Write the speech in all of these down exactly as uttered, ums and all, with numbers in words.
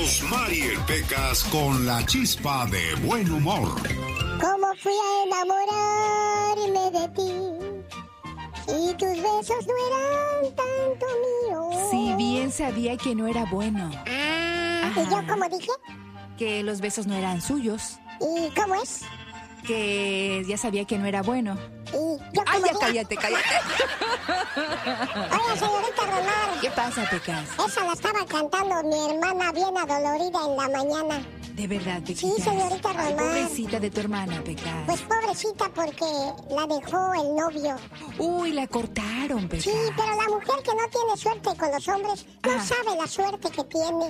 Rosmarie Pecas con la chispa de buen humor. ¿Cómo fui a enamorarme de ti? Si tus besos no eran tanto míos. Si bien sabía que no era bueno. Ah, ¿y yo cómo dije? Que los besos no eran suyos. ¿Y cómo es? Que ya sabía que no era bueno. ¿Y yo Ay, cómo ya dije? cállate, cállate. Oiga, señorita Romar. ¿Qué pasa, Pecas? Esa la estaba cantando mi hermana bien adolorida en la mañana. De verdad, Pecas. Sí, señorita Ay, Romar. pobrecita de tu hermana, Pecas. Pues pobrecita porque la dejó el novio. Uy, la cortaron, Pecas. Sí, pero la mujer que no tiene suerte con los hombres no Ah. sabe la suerte que tiene.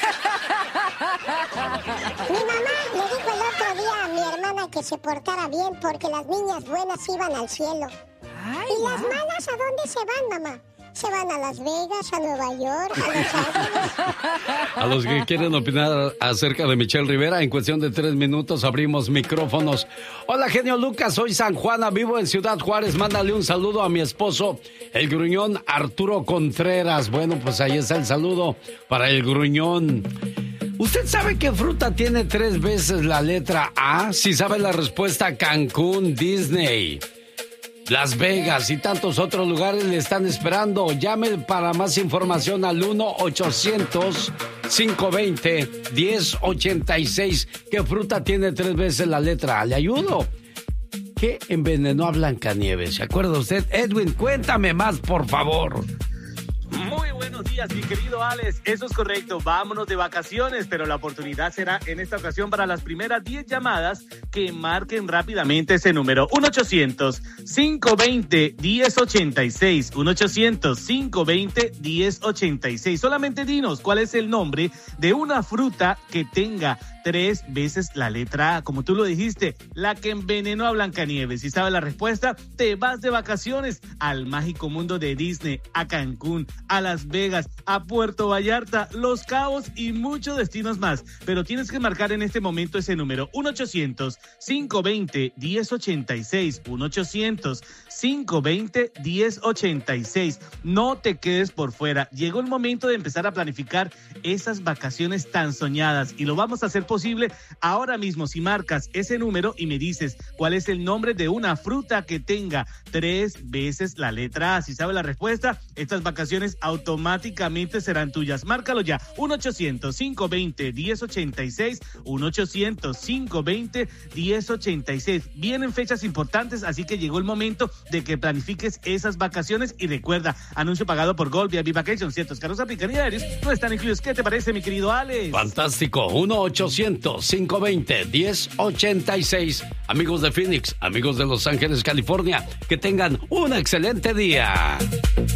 Mi mamá le dijo el otro día a mi hermana que se portara bien porque las niñas buenas iban al cielo. Ay, ¿Y las wow. malas a dónde se van, mamá? Se van a Las Vegas, a Nueva York, a Los Ángeles. A los que quieren opinar acerca de Michelle Rivera, en cuestión de tres minutos abrimos micrófonos. Hola, genio Lucas, soy San Juana, vivo en Ciudad Juárez. Mándale un saludo a mi esposo, el gruñón Arturo Contreras. Bueno, pues ahí está el saludo para el gruñón. ¿Usted sabe qué fruta tiene tres veces la letra A? Si sabe la respuesta, Cancún, Disney, Las Vegas y tantos otros lugares le están esperando. Llame para más información al uno ochocientos, cinco veinte, diez ochenta y seis. ¿Qué fruta tiene tres veces la letra A? ¿Le ayudo? ¿Qué envenenó a Blancanieves? ¿Se acuerda usted? Edwin, cuéntame más, por favor. Muy buenos días, mi querido Alex. Eso es correcto. Vámonos de vacaciones, pero la oportunidad será en esta ocasión para las primeras diez llamadas que marquen rápidamente ese número. uno ochocientos, cinco veinte, diez ochenta y seis. uno ochocientos, cinco veinte, diez ochenta y seis. Solamente dinos cuál es el nombre de una fruta que tenga tres veces la letra A, como tú lo dijiste, la que envenenó a Blancanieves. Si sabes la respuesta, te vas de vacaciones al mágico mundo de Disney, a Cancún, a Las Vegas, a Puerto Vallarta, Los Cabos y muchos destinos más. Pero tienes que marcar en este momento ese número, uno ochocientos, cinco veinte, diez ochenta y seis, uno ochocientos, cinco veinte, diez ochenta y seis. No te quedes por fuera. Llegó el momento de empezar a planificar esas vacaciones tan soñadas y lo vamos a hacer posible ahora mismo si marcas ese número y me dices cuál es el nombre de una fruta que tenga tres veces la letra A. Si sabes la respuesta, estas vacaciones automáticamente serán tuyas. Márcalo ya, uno ochocientos, cinco veinte, diez ochenta y seis, uno ochocientos, cinco veinte, diez ochenta y seis. Vienen fechas importantes, así que llegó el momento de que planifiques esas vacaciones y recuerda, anuncio pagado por Gold vía Vacation. Ciertos carros aplican y aéreos no están incluidos. ¿Qué te parece, mi querido Alex? Fantástico. uno ochocientos, cinco veinte, diez ochenta y seis. Amigos de Phoenix, amigos de Los Ángeles, California, que tengan un excelente día.